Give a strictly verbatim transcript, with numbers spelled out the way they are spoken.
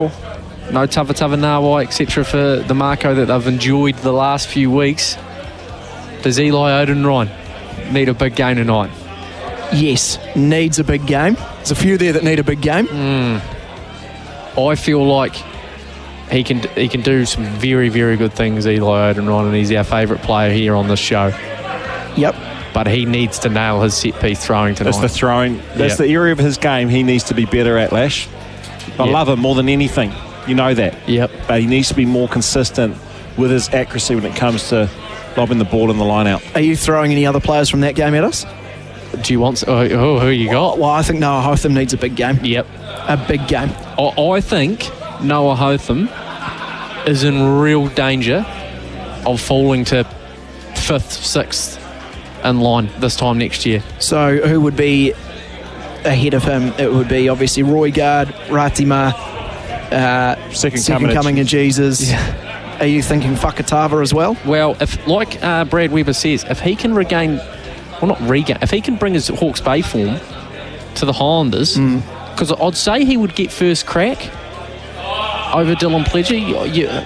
no Tavatava Nawai, et cetera for the Mako that they've enjoyed the last few weeks. Does Eli Odenrine need a big game tonight? Yes, needs a big game. There's a few there that need a big game. Mm. I feel like he can he can do some very, very good things, Eli Odenrine, and he's our favourite player here on this show. Yep. But he needs to nail his set-piece throwing tonight. That's the throwing. That's yep. the area of his game he needs to be better at, Lash. I yep. love him more than anything. You know that. Yep. But he needs to be more consistent with his accuracy when it comes to lobbing the ball in the line out. Are you throwing any other players from that game at us? Do you want... Oh, oh, who you got? Well, I think Noah Hotham needs a big game. Yep. A big game. I, I think Noah Hotham is in real danger of falling to fifth, sixth in line this time next year. So who would be ahead of him? It would be obviously Roy Gard, Ratima, uh, second, second coming, coming of Jesus. Yeah. Are you thinking Whakatava as well? Well, if like uh, Brad Weber says, if he can regain, well not regain, if he can bring his Hawke's Bay form to the Highlanders, because mm. I'd say he would get first crack over Dylan Pledger. You,